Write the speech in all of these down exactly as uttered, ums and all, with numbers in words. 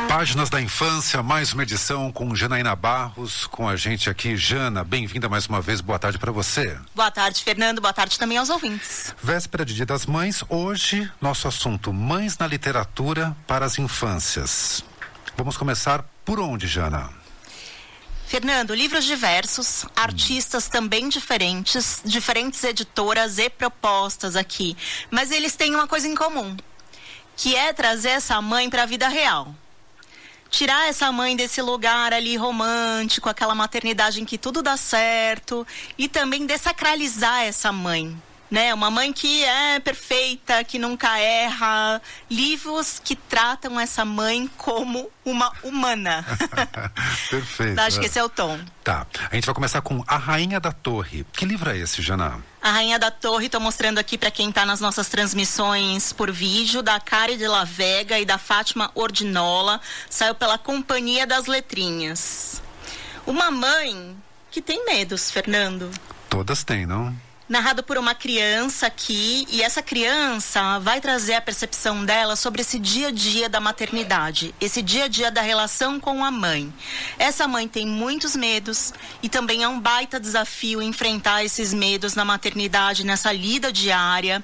Páginas da Infância, mais uma edição com Janaína Barros, com a gente aqui. Jana, bem-vinda mais uma vez, boa tarde para você. Boa tarde, Fernando, boa tarde também aos ouvintes. Véspera de Dia das Mães, hoje nosso assunto, mães na literatura para as infâncias. Vamos começar por onde, Jana? Fernando, livros diversos, artistas também diferentes, diferentes editoras e propostas aqui, mas eles têm uma coisa em comum, que é trazer essa mãe para a vida real. Tirar essa mãe desse lugar ali romântico, aquela maternidade em que tudo dá certo, e também desacralizar essa mãe, né? Uma mãe que é perfeita, que nunca erra. Livros que tratam essa mãe como uma humana. Perfeito. Acho que esse é o tom. Tá. A gente vai começar com A Rainha da Torre. Que livro é esse, Jana? A Rainha da Torre, estou mostrando aqui para quem está nas nossas transmissões por vídeo, da Cari de la Vega e da Fátima Ordinola. Saiu pela Companhia das Letrinhas. Uma mãe que tem medos, Fernando. Todas têm, não? Narrado por uma criança aqui, e essa criança vai trazer a percepção dela sobre esse dia a dia da maternidade, esse dia a dia da relação com a mãe. Essa mãe tem muitos medos e também é um baita desafio enfrentar esses medos na maternidade, nessa lida diária.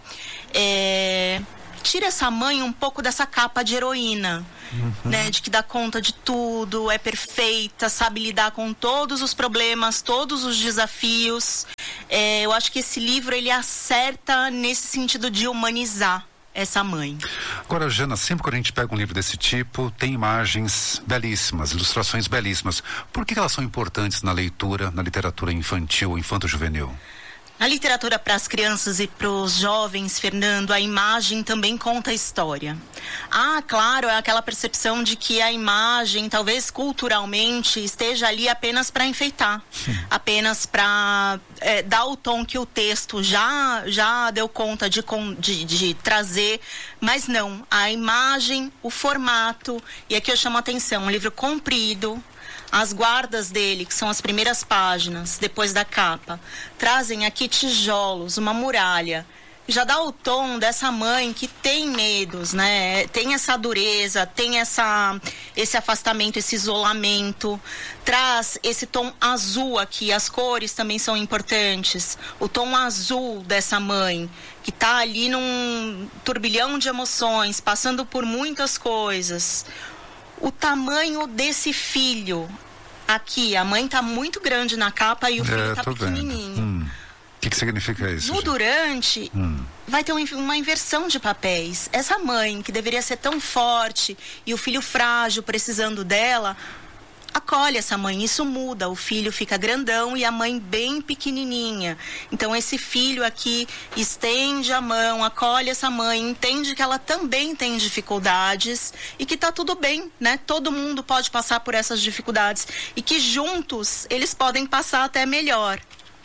É... Tira essa mãe um pouco dessa capa de heroína, uhum. né, de que dá conta de tudo, é perfeita, sabe lidar com todos os problemas, todos os desafios. É, eu acho que esse livro, ele acerta nesse sentido de humanizar essa mãe. Agora, Jana, sempre que a gente pega um livro desse tipo, tem imagens belíssimas, ilustrações belíssimas. Por que elas são importantes na leitura, na literatura infantil, infanto-juvenil? Na literatura para as crianças e para os jovens, Fernando, a imagem também conta a história. Ah, claro, é aquela percepção de que a imagem, talvez culturalmente, esteja ali apenas para enfeitar, Sim. apenas para é, dar o tom que o texto já, já deu conta de, de, de trazer, mas não, a imagem, o formato, e aqui eu chamo a atenção, um livro comprido. As guardas dele, que são as primeiras páginas, depois da capa, trazem aqui tijolos, uma muralha. Já dá o tom dessa mãe que tem medos, né? Tem essa dureza, tem essa, esse afastamento, esse isolamento. Traz esse tom azul aqui, as cores também são importantes. O tom azul dessa mãe, que está ali num turbilhão de emoções, passando por muitas coisas. O tamanho desse filho. Aqui, a mãe tá muito grande na capa e o filho é, tá pequenininho. O hum. que, que significa isso? No durante, hum. vai ter uma inversão de papéis. Essa mãe, que deveria ser tão forte, e o filho frágil, precisando dela, acolhe essa mãe, isso muda, o filho fica grandão e a mãe bem pequenininha. Então esse filho aqui estende a mão, acolhe essa mãe, entende que ela também tem dificuldades e que tá tudo bem, né? Todo mundo pode passar por essas dificuldades e que juntos eles podem passar até melhor.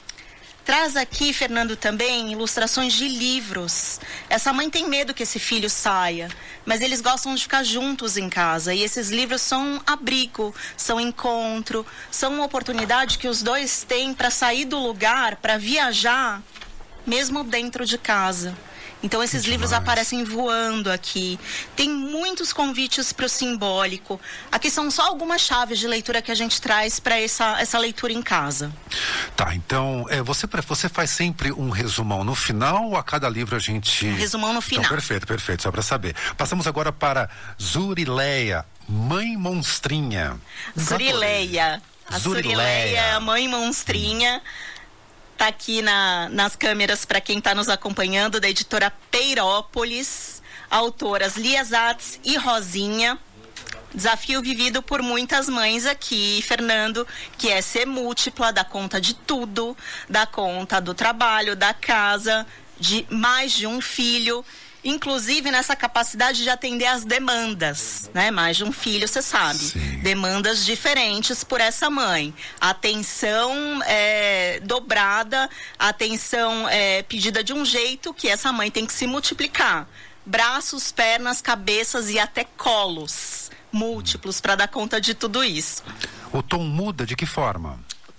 Traz aqui, Fernando, também ilustrações de livros. Essa mãe tem medo que esse filho saia, mas eles gostam de ficar juntos em casa. E esses livros são um abrigo, são encontro, são uma oportunidade que os dois têm para sair do lugar, para viajar, mesmo dentro de casa. Então esses que livros demais. aparecem voando aqui. Tem muitos convites para o simbólico. Aqui são só algumas chaves de leitura que a gente traz para essa, essa leitura em casa. Tá, então é, você, você faz sempre um resumão no final ou a cada livro a gente... Um resumão no final. Então, perfeito, perfeito, só para saber. Passamos agora para Zurileia, Mãe Monstrinha. Zurileia. A Zurileia. Zurileia, a Mãe Monstrinha. Tá aqui na, nas câmeras para quem está nos acompanhando, da editora Peirópolis, autoras Lia Zatz e Rosinha. Desafio vivido por muitas mães aqui, Fernando, que é ser múltipla, dar conta de tudo, dar conta do trabalho, da casa, de mais de um filho, inclusive nessa capacidade de atender às demandas, né? Mais de um filho, você sabe. Sim. Demandas diferentes por essa mãe. Atenção é, dobrada, atenção é, pedida de um jeito que essa mãe tem que se multiplicar. Braços, pernas, cabeças e até colos múltiplos para dar conta de tudo isso. O tom muda de que forma? O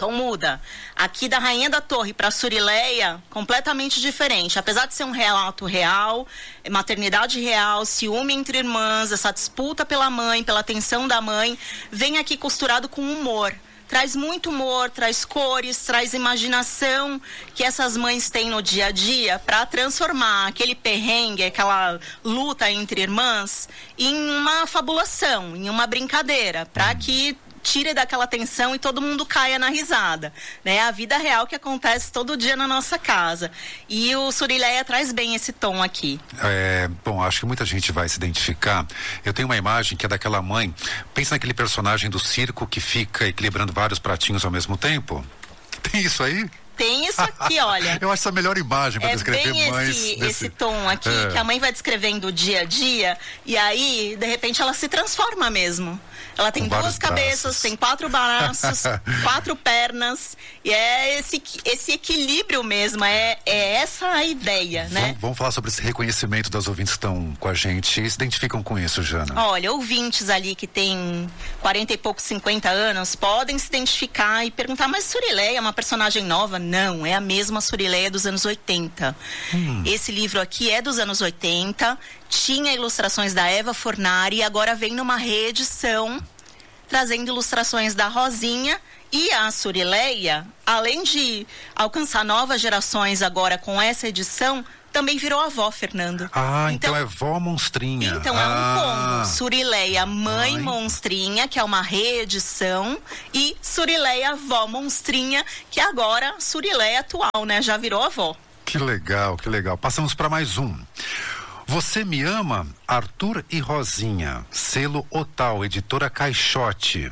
tom muda. Aqui da Rainha da Torre para Surileia, completamente diferente. Apesar de ser um relato real, maternidade real, ciúme entre irmãs, essa disputa pela mãe, pela atenção da mãe, vem aqui costurado com humor. Traz muito humor, traz cores, traz imaginação que essas mães têm no dia a dia para transformar aquele perrengue, aquela luta entre irmãs, em uma fabulação, em uma brincadeira, para que tire daquela tensão e todo mundo caia na risada, né? A vida real que acontece todo dia na nossa casa. E o Surileia traz bem esse tom aqui. É, bom, acho que muita gente vai se identificar. Eu tenho uma imagem que é daquela mãe, pensa naquele personagem do circo que fica equilibrando vários pratinhos ao mesmo tempo. Tem isso aí? Tem isso aqui, olha. Eu acho essa a melhor imagem para é descrever bem mães. Esse, desse... esse tom aqui, é. que a mãe vai descrevendo o dia a dia, e aí, de repente, ela se transforma mesmo. Ela tem Com duas cabeças, braços. tem quatro braços, quatro pernas, e é esse, esse equilíbrio mesmo, é, é essa a ideia, vamos, né? Vamos falar sobre esse reconhecimento das ouvintes que estão com a gente e se identificam com isso, Jana. Olha, ouvintes ali que tem quarenta e poucos, cinquenta anos, podem se identificar e perguntar, mas Surileia é uma personagem nova? Não, é a mesma Surileia dos anos oitenta. Hum. Esse livro aqui é dos anos oitenta, tinha ilustrações da Eva Fornari e agora vem numa reedição trazendo ilustrações da Rosinha. E a Surileia, além de alcançar novas gerações agora com essa edição, também virou avó, Fernando. Ah, então, então é vó monstrinha. Então ah. é um combo. Surileia mãe Ai. monstrinha, que é uma reedição, e Surileia vó monstrinha, que agora Surileia atual, né? Já virou avó. Que legal, que legal. Passamos para mais um. Você Me Ama, Arthur e Rosinha, selo Otal, editora Caixote.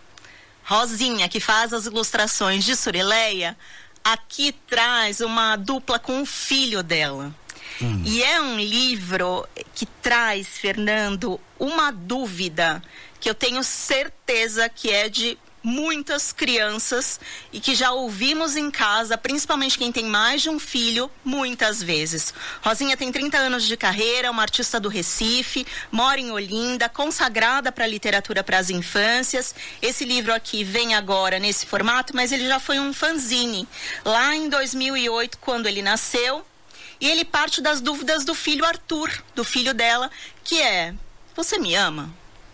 Rosinha, que faz as ilustrações de Surileia, aqui traz uma dupla com o filho dela. Hum. E é um livro que traz, Fernando, uma dúvida que eu tenho certeza que é de muitas crianças e que já ouvimos em casa, principalmente quem tem mais de um filho, muitas vezes. Rosinha tem trinta anos de carreira, uma artista do Recife, mora em Olinda, consagrada para a literatura para as infâncias. Esse livro aqui vem agora nesse formato, mas ele já foi um fanzine lá em dois mil e oito, quando ele nasceu, e ele parte das dúvidas do filho Arthur, do filho dela, que é: você me ama?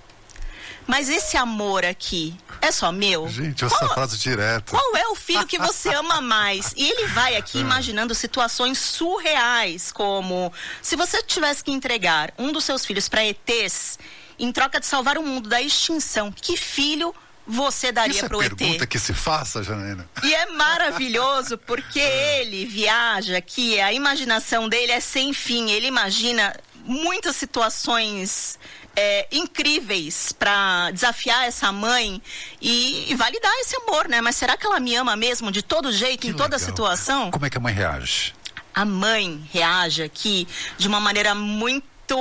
Mas esse amor aqui é só meu? Gente, eu só faço direto. Qual é o filho que você ama mais? E ele vai aqui imaginando situações surreais, como se você tivesse que entregar um dos seus filhos para E Tês em troca de salvar o mundo da extinção, que filho você daria para o E T? Isso é pergunta que se faça, Janaína. E é maravilhoso porque ele viaja aqui, a imaginação dele é sem fim. Ele imagina muitas situações É, incríveis para desafiar essa mãe e, e validar esse amor, né? Mas será que ela me ama mesmo de todo jeito, que em toda legal. situação? Como é que a mãe reage? A mãe reage aqui de uma maneira muito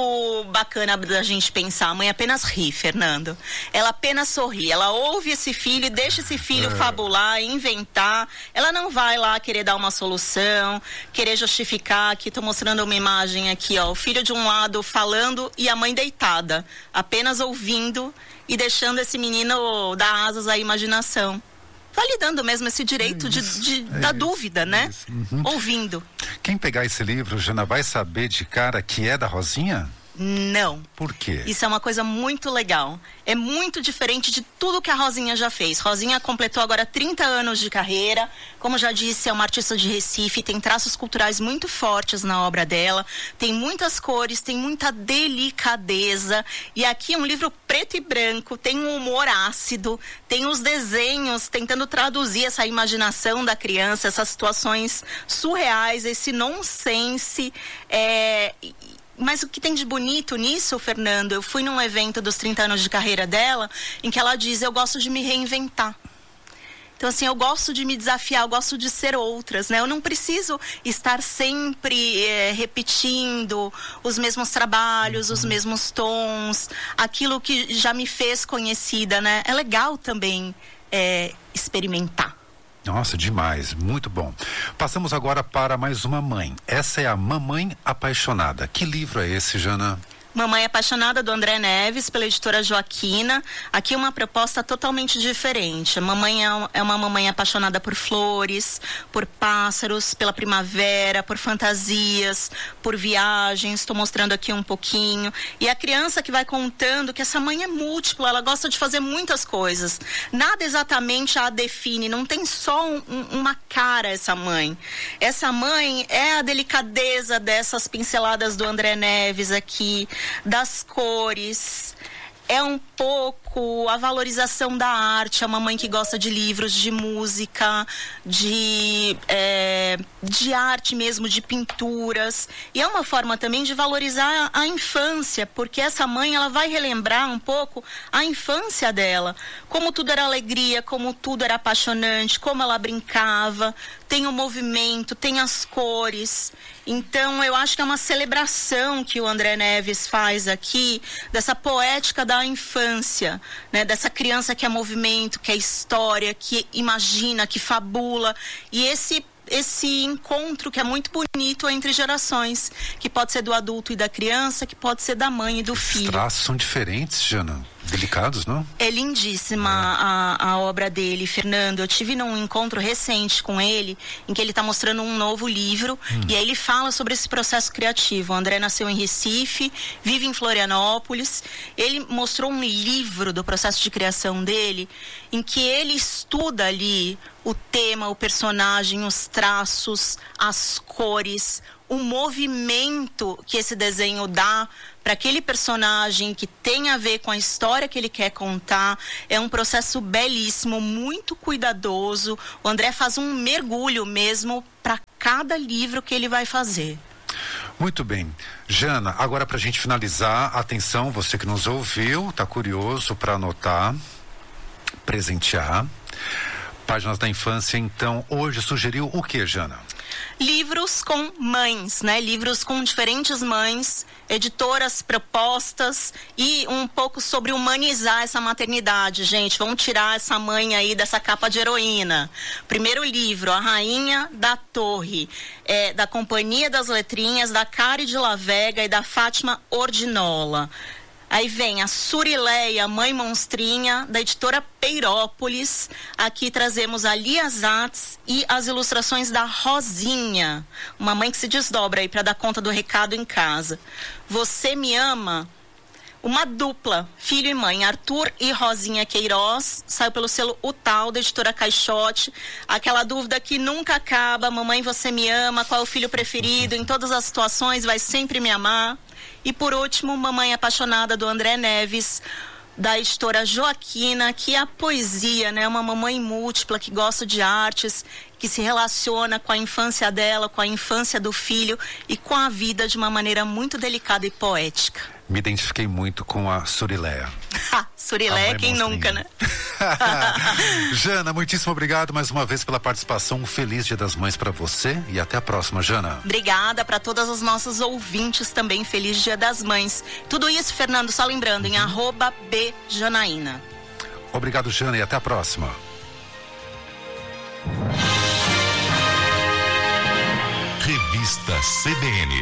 bacana da gente pensar. A mãe apenas ri, Fernando. Ela apenas sorri. Ela ouve esse filho e deixa esse filho é. fabular, inventar. Ela não vai lá querer dar uma solução, querer justificar. Aqui tô mostrando uma imagem aqui, ó. O filho de um lado falando e a mãe deitada, apenas ouvindo e deixando esse menino dar asas à imaginação. Validando mesmo esse direito é de, de, é da isso, dúvida, né? É uhum. Ouvindo. Quem pegar esse livro, Jana, vai saber de cara que é da Rosinha? Não. Por quê? Isso é uma coisa muito legal. É muito diferente de tudo que a Rosinha já fez. Rosinha completou agora trinta anos de carreira. Como já disse, é uma artista de Recife, tem traços culturais muito fortes na obra dela, tem muitas cores, tem muita delicadeza. E aqui é um livro preto e branco, tem um humor ácido, tem os desenhos tentando traduzir essa imaginação da criança, essas situações surreais, esse nonsense. É... Mas o que tem de bonito nisso, Fernando, eu fui num evento dos trinta anos de carreira dela, em que ela diz: eu gosto de me reinventar. Então, assim, eu gosto de me desafiar, eu gosto de ser outras, né? Eu não preciso estar sempre é, repetindo os mesmos trabalhos, os mesmos tons, aquilo que já me fez conhecida, né? É legal também é, experimentar. Nossa, demais, muito bom. Passamos agora para mais uma mãe. Essa é a Mamãe Apaixonada. Que livro é esse, Jana? Mamãe Apaixonada, do André Neves, pela editora Joaquina. Aqui uma proposta totalmente diferente. A mamãe é uma mamãe apaixonada por flores, por pássaros, pela primavera, por fantasias, por viagens. Estou mostrando aqui um pouquinho. E a criança que vai contando que essa mãe é múltipla, ela gosta de fazer muitas coisas. Nada exatamente a define, não tem só um, um, uma cara essa mãe. Essa mãe é a delicadeza dessas pinceladas do André Neves aqui, das cores, é um pouco a valorização da arte, é uma mãe que gosta de livros, de música, de, é, de arte mesmo, de pinturas, e é uma forma também de valorizar a infância, porque essa mãe, ela vai relembrar um pouco a infância dela, como tudo era alegria, como tudo era apaixonante, como ela brincava, tem o movimento, tem as cores. Então, eu acho que é uma celebração que o André Neves faz aqui, dessa poética da infância, né? Dessa criança que é movimento, que é história, que imagina, que fabula. E esse, esse encontro que é muito bonito entre gerações, que pode ser do adulto e da criança, que pode ser da mãe e do filho. Os traços são diferentes, Jana. Delicados, não? É lindíssima é. A, a obra dele, Fernando. Eu tive num encontro recente com ele, em que ele está mostrando um novo livro, hum. e aí ele fala sobre esse processo criativo. O André nasceu em Recife, vive em Florianópolis. Ele mostrou um livro do processo de criação dele, em que ele estuda ali o tema, o personagem, os traços, as cores, o movimento que esse desenho dá para aquele personagem que tem a ver com a história que ele quer contar. É um processo belíssimo, muito cuidadoso. O André faz um mergulho mesmo para cada livro que ele vai fazer. Muito bem. Jana, agora para a gente finalizar, atenção, você que nos ouviu, está curioso para anotar, presentear. Páginas da Infância, então, hoje sugeriu o que, Jana? Livros com mães, né? Livros com diferentes mães, editoras propostas e um pouco sobre humanizar essa maternidade, gente. Vamos tirar essa mãe aí dessa capa de heroína. Primeiro livro, A Rainha da Torre, é, da Companhia das Letrinhas, da Cari de La Vega e da Fátima Ordinola. Aí vem a Surileia, Mãe Monstrinha, da editora Peirópolis. Aqui trazemos a Lia Zatz e as ilustrações da Rosinha, uma mãe que se desdobra aí para dar conta do recado em casa. Você Me Ama, uma dupla, filho e mãe, Arthur e Rosinha Queiroz, saiu pelo selo O Tal, da editora Caixote. Aquela dúvida que nunca acaba: mamãe, você me ama, qual é o filho preferido? Em todas as situações vai sempre me amar. E por último, Mamãe Apaixonada, do André Neves, da editora Joaquina, que é a poesia, né? Uma mamãe múltipla que gosta de artes, que se relaciona com a infância dela, com a infância do filho e com a vida de uma maneira muito delicada e poética. Me identifiquei muito com a Surileia. Surileia, quem nunca, né? Jana, muitíssimo obrigado mais uma vez pela participação. Um feliz Dia das Mães para você e até a próxima, Jana. Obrigada para todas os nossos ouvintes também. Feliz Dia das Mães. Tudo isso, Fernando, só lembrando, em arroba bjanaína. Obrigado, Jana, e até a próxima. Revista C B N.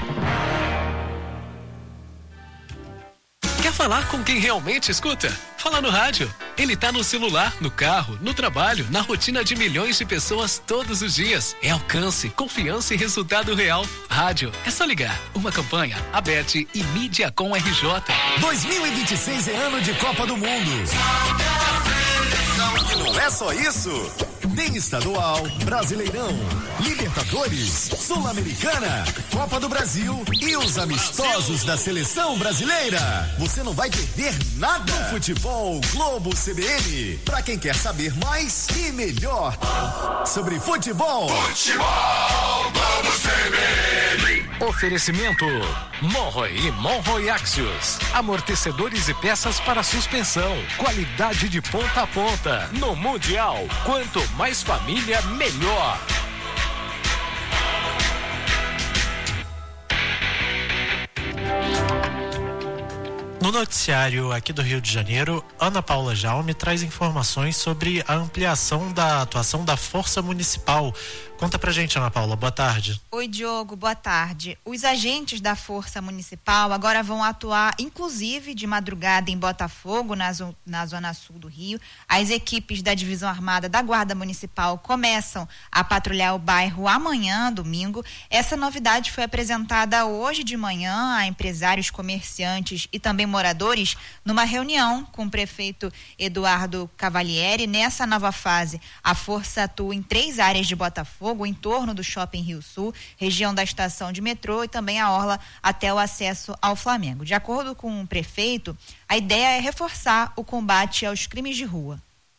Quer falar com quem realmente escuta? Fala no rádio. Ele tá no celular, no carro, no trabalho, na rotina de milhões de pessoas todos os dias. É alcance, confiança e resultado real. Rádio, é só ligar. Uma campanha, Abete e Mídiacom R J. dois mil e vinte e seis é ano de Copa do Mundo. E não é só isso. Tem estadual, Brasileirão, Libertadores, Sul-Americana, Copa do Brasil e os amistosos da Seleção Brasileira. Você não vai perder nada. No Futebol Globo C B N. Pra quem quer saber mais e melhor sobre futebol. Futebol Globo C B N. Oferecimento Monroe e Monroe Axios. Amortecedores e peças para suspensão. Qualidade de ponta a ponta. No Mundial, quanto mais família, melhor. No noticiário aqui do Rio de Janeiro, Ana Paula Jaume traz informações sobre a ampliação da atuação da Força Municipal Conta pra gente, Ana Paula, boa tarde. Oi, Diogo, boa tarde. Os agentes da Força Municipal agora vão atuar, inclusive, de madrugada em Botafogo, na, zo- na zona sul do Rio. As equipes da Divisão Armada da Guarda Municipal começam a patrulhar o bairro amanhã, domingo. Essa novidade foi apresentada hoje de manhã a empresários, comerciantes e também moradores numa reunião com o prefeito Eduardo Cavalieri. Nessa nova fase, a força atua em três áreas de Botafogo, em torno do Shopping Rio Sul, região da estação de metrô e também a orla até o acesso ao Flamengo. De acordo com o prefeito, a ideia é reforçar o combate aos crimes de rua.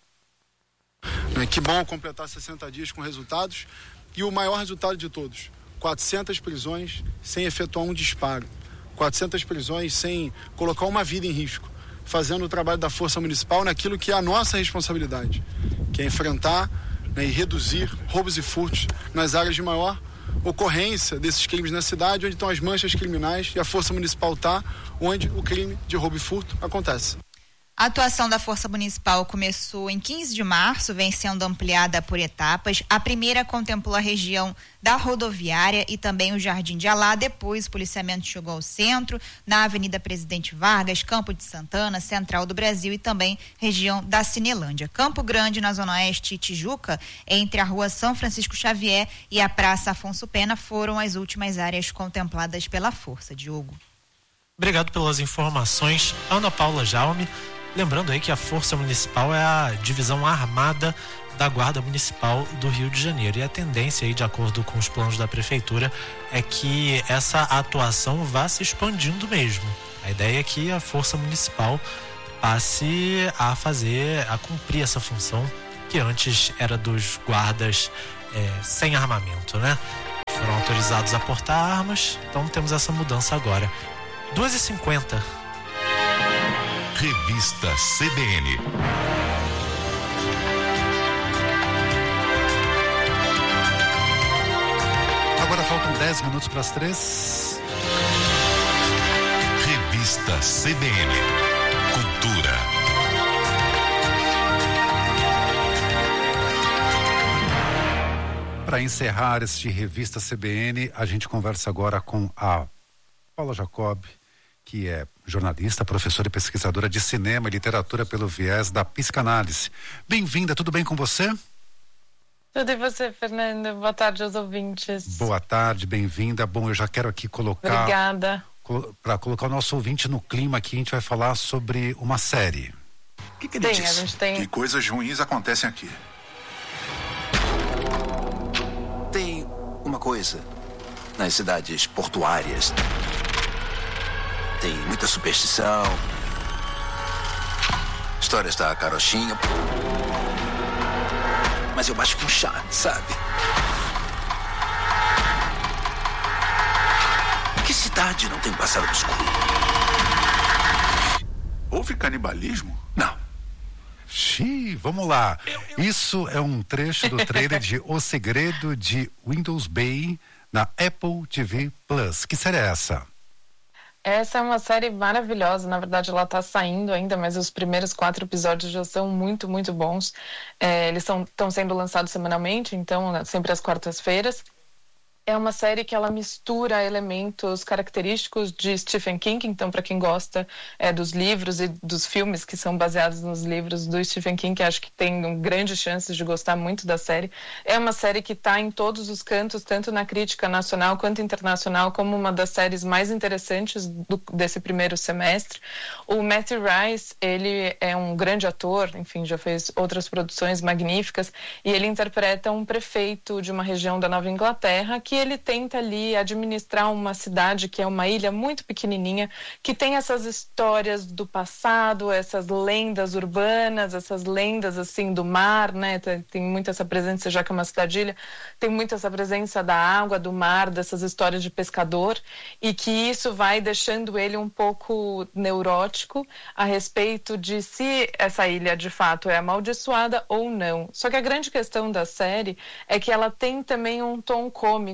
Que bom completar sessenta dias com resultados e o maior resultado de todos, quatrocentas prisões sem efetuar um disparo, quatrocentas prisões sem colocar uma vida em risco, fazendo o trabalho da Força Municipal naquilo que é a nossa responsabilidade, que é enfrentar, né, e reduzir roubos e furtos nas áreas de maior ocorrência desses crimes na cidade, onde estão as manchas criminais, e a Força Municipal está onde o crime de roubo e furto acontece. A atuação da Força Municipal começou em quinze de março, vem sendo ampliada por etapas. A primeira contemplou a região da rodoviária e também o Jardim de Alá. Depois, o policiamento chegou ao centro, na Avenida Presidente Vargas, Campo de Santana, Central do Brasil e também região da Cinelândia. Campo Grande, na Zona Oeste, e Tijuca, entre a Rua São Francisco Xavier e a Praça Afonso Pena, foram as últimas áreas contempladas pela Força. Diogo. Obrigado pelas informações, Ana Paula Jaume. Lembrando aí que a Força Municipal é a divisão armada da Guarda Municipal do Rio de Janeiro. E a tendência aí, de acordo com os planos da Prefeitura, é que essa atuação vá se expandindo mesmo. A ideia é que a Força Municipal passe a fazer, a cumprir essa função que antes era dos guardas é, sem armamento, né? Foram autorizados a portar armas, então temos essa mudança agora. duas e cinquenta. Revista C B N. Agora faltam dez minutos para as três. Revista C B N. Cultura. Para encerrar este Revista C B N, a gente conversa agora com a Paula Jacob, que é jornalista, professora e pesquisadora de cinema e literatura pelo viés da psicanálise. Bem-vinda, tudo bem com você? Tudo e você, Fernanda? Boa tarde aos ouvintes. Boa tarde, bem-vinda. Bom, eu já quero aqui colocar... Obrigada. Colo, para colocar o nosso ouvinte no clima aqui, a gente vai falar sobre uma série. O que, que ele tem, disse? A gente tem... Que coisas ruins acontecem aqui. Tem uma coisa nas cidades portuárias. Tem muita superstição, histórias da carochinha, mas eu acho que um charme, sabe? Que cidade não tem um passado escuro? Houve canibalismo? Não. Xiii, vamos lá. Isso é um trecho do trailer de O Segredo de Windows Bay na Apple T V Plus. Que série é essa? Essa é uma série maravilhosa, na verdade ela está saindo ainda, mas os primeiros quatro episódios já são muito, muito bons. É, eles estão sendo lançados semanalmente, então sempre às quartas-feiras. É uma série que ela mistura elementos característicos de Stephen King, então para quem gosta é, dos livros e dos filmes que são baseados nos livros do Stephen King, acho que tem grandes chances de gostar muito da série. É uma série que está em todos os cantos, tanto na crítica nacional quanto internacional, como uma das séries mais interessantes do, desse primeiro semestre. O Matthew Rice, ele é um grande ator, enfim, já fez outras produções magníficas, e ele interpreta um prefeito de uma região da Nova Inglaterra que ele tenta ali administrar uma cidade que é uma ilha muito pequenininha, que tem essas histórias do passado, essas lendas urbanas, essas lendas assim do mar, né? Tem, tem muito essa presença, já que é uma cidade-ilha, tem muito essa presença da água, do mar, dessas histórias de pescador, e que isso vai deixando ele um pouco neurótico a respeito de se essa ilha de fato é amaldiçoada ou não. Só que a grande questão da série é que ela tem também um tom cômico,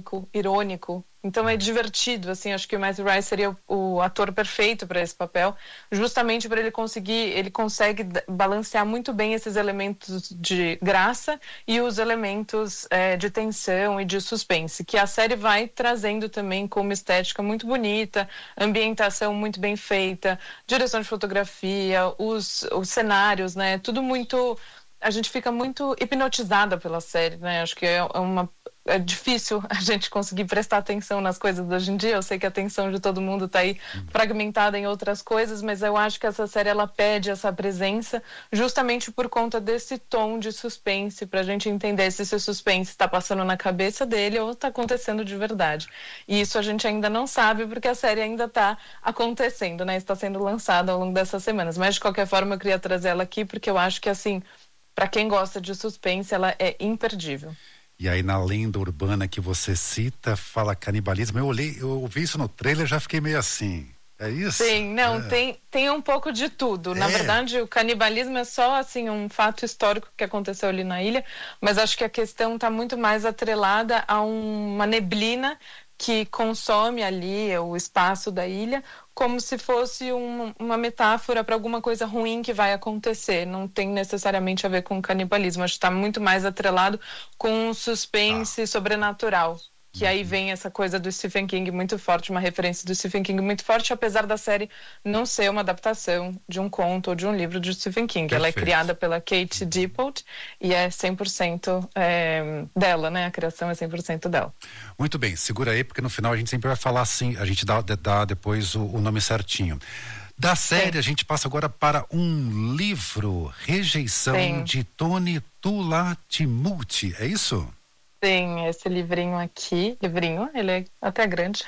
cômico, irônico. Então é divertido, assim, acho que o Matthew Rice seria o, o ator perfeito para esse papel, justamente para ele conseguir, ele consegue balancear muito bem esses elementos de graça e os elementos é, de tensão e de suspense, que a série vai trazendo também com uma estética muito bonita, ambientação muito bem feita, direção de fotografia, os, os cenários, né, tudo muito... A gente fica muito hipnotizada pela série, né, acho que é uma... É difícil a gente conseguir prestar atenção nas coisas de hoje em dia. Eu sei que a atenção de todo mundo está aí fragmentada em outras coisas, mas eu acho que essa série ela pede essa presença justamente por conta desse tom de suspense, para a gente entender se esse suspense está passando na cabeça dele ou está acontecendo de verdade. E isso a gente ainda não sabe porque a série ainda está acontecendo, né? Está sendo lançada ao longo dessas semanas. Mas de qualquer forma eu queria trazer ela aqui porque eu acho que assim, para quem gosta de suspense, ela é imperdível. E aí na lenda urbana que você cita, fala canibalismo. Eu olhei, eu ouvi isso no trailer, já fiquei meio assim. É isso? Sim, não, é. tem, tem um pouco de tudo. É. Na verdade, o canibalismo é só assim um fato histórico que aconteceu ali na ilha, mas acho que a questão está muito mais atrelada a um, uma neblina que consome ali o espaço da ilha, como se fosse um, uma metáfora para alguma coisa ruim que vai acontecer. Não tem necessariamente a ver com canibalismo. Acho que está muito mais atrelado com um suspense ah. sobrenatural. Que aí vem essa coisa do Stephen King muito forte, uma referência do Stephen King muito forte, apesar da série não ser uma adaptação de um conto ou de um livro de Stephen King. Perfeito. Ela é criada pela Kate Dippold e é cem por cento é, dela, né? A criação é cem por cento dela. Muito bem, segura aí, porque no final a gente sempre vai falar assim, a gente dá, dá depois o, o nome certinho. Da série, Sim. a gente passa agora para um livro, Rejeição, Sim. de Tony Tulatimulti, é isso? Sim, esse livrinho aqui, livrinho, ele é até grande.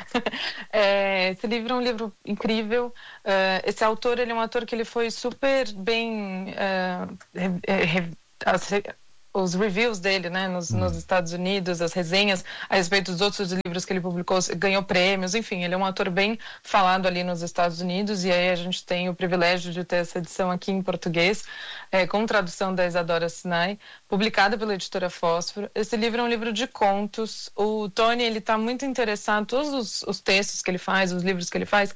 É, esse livro é um livro incrível. Uh, esse autor, ele é um autor que ele foi super bem... Uh, re, re, as, os reviews dele, né, nos, hum. nos Estados Unidos, as resenhas a respeito dos outros livros que ele publicou, ganhou prêmios, enfim, ele é um autor bem falado ali nos Estados Unidos, e aí a gente tem o privilégio de ter essa edição aqui em português, é, com tradução da Isadora Sinai, publicada pela editora Fósforo. Esse livro é um livro de contos. O Tony, ele está muito interessado, todos os, os textos que ele faz, os livros que ele faz,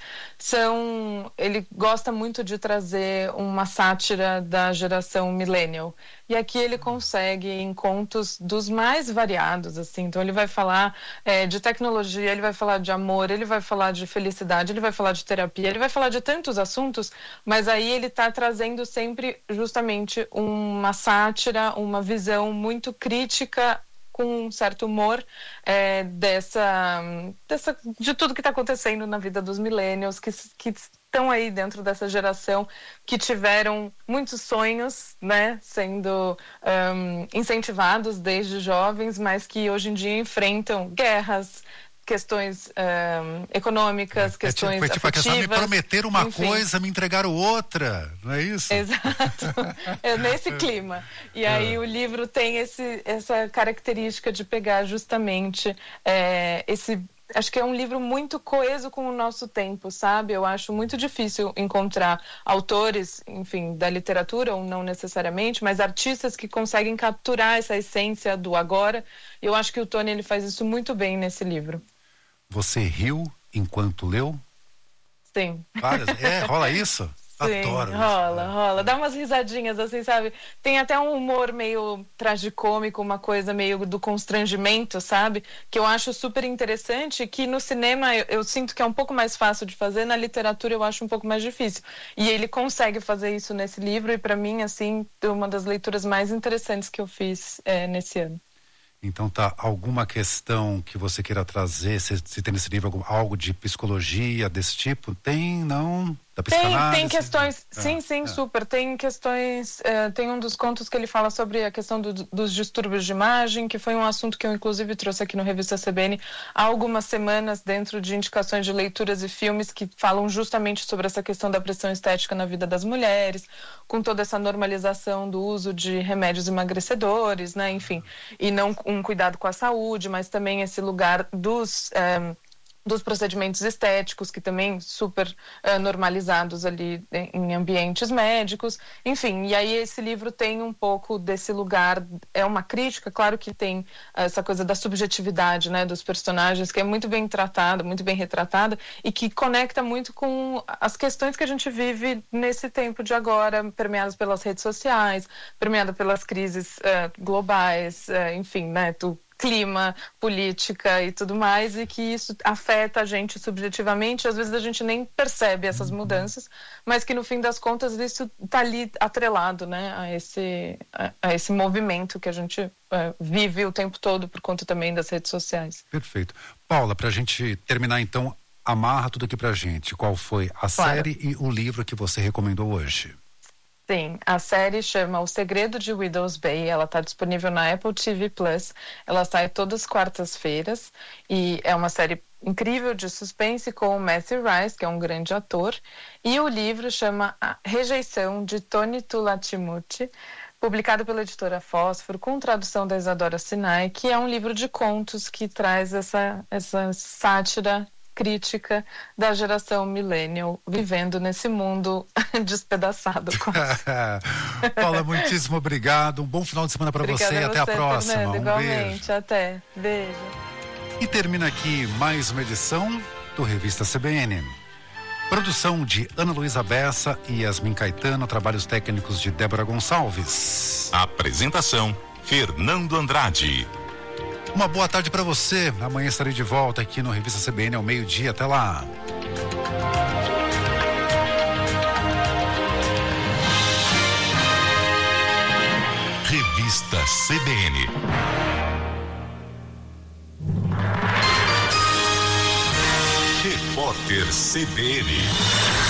são, ele gosta muito de trazer uma sátira da geração millennial. E aqui ele consegue em contos dos mais variados, assim. Então ele vai falar é, de tecnologia, ele vai falar de amor, ele vai falar de felicidade, ele vai falar de terapia, ele vai falar de tantos assuntos, mas aí ele está trazendo sempre justamente uma sátira, uma visão muito crítica, com um certo humor é, dessa, dessa, de tudo que está acontecendo na vida dos millennials, que, que estão aí dentro dessa geração, que tiveram muitos sonhos, né, sendo um, incentivados desde jovens, mas que hoje em dia enfrentam guerras, questões um, econômicas, é, questões foi tipo afetivas. A questão, me prometeram uma enfim. coisa, me entregaram outra, não é isso? Exato, é nesse clima. E aí é. o livro tem esse, essa característica de pegar justamente é, esse... Acho que é um livro muito coeso com o nosso tempo, sabe? Eu acho muito difícil encontrar autores, enfim, da literatura, ou não necessariamente, mas artistas que conseguem capturar essa essência do agora. E eu acho que o Tony, ele faz isso muito bem nesse livro. Você riu enquanto leu? Sim. Várias? É, rola isso? Sim, Adoro rola, isso. rola. Dá umas risadinhas, assim, sabe? Tem até um humor meio tragicômico, uma coisa meio do constrangimento, sabe? Que eu acho super interessante, que no cinema eu, eu sinto que é um pouco mais fácil de fazer, na literatura eu acho um pouco mais difícil. E ele consegue fazer isso nesse livro, e para mim, assim, é uma das leituras mais interessantes que eu fiz é, nesse ano. Então tá, alguma questão que você queira trazer, se, se tem nesse livro algum, algo de psicologia desse tipo? Tem, não? Da psicanálise? Tem, tem questões, é, sim, sim, é. super. Tem questões, é, tem um dos contos que ele fala sobre a questão do, dos distúrbios de imagem, que foi um assunto que eu inclusive trouxe aqui no Revista C B N há algumas semanas, dentro de indicações de leituras e filmes que falam justamente sobre essa questão da pressão estética na vida das mulheres, com toda essa normalização do uso de remédios emagrecedores, né, enfim, e não um cuidado com a saúde, mas também esse lugar dos... É, dos procedimentos estéticos, que também super uh, normalizados ali em ambientes médicos, enfim, e aí esse livro tem um pouco desse lugar, é uma crítica, claro que tem essa coisa da subjetividade, né, dos personagens, que é muito bem tratada, muito bem retratada, e que conecta muito com as questões que a gente vive nesse tempo de agora, permeadas pelas redes sociais, permeada pelas crises uh, globais, uh, enfim, né, tu clima, política e tudo mais, e que isso afeta a gente subjetivamente, às vezes a gente nem percebe essas mudanças, mas que no fim das contas isso está ali atrelado, né, a esse, a, a esse movimento que a gente uh, vive o tempo todo por conta também das redes sociais. Perfeito. Paula, para a gente terminar então, amarra tudo aqui pra gente, qual foi a claro. série e o livro que você recomendou hoje? Sim, a série chama O Segredo de Widow's Bay, ela está disponível na Apple T V Plus, ela sai todas as quartas-feiras e é uma série incrível de suspense com o Matthew Rice, que é um grande ator, e o livro chama A Rejeição, de Tony Tulatimuti, publicado pela editora Fósforo, com tradução da Isadora Sinai, que é um livro de contos que traz essa, essa sátira crítica da geração millennial vivendo nesse mundo despedaçado. Paula, muitíssimo obrigado. Um bom final de semana para você e até a próxima. Fernando, um igualmente, beijo. até. Beijo. E termina aqui mais uma edição do Revista C B N. Produção de Ana Luísa Bessa e Yasmin Caetano, trabalhos técnicos de Débora Gonçalves. Apresentação, Fernando Andrade. Uma boa tarde para você. Amanhã estarei de volta aqui no Revista C B N ao meio-dia. Até lá. Revista C B N. Repórter C B N.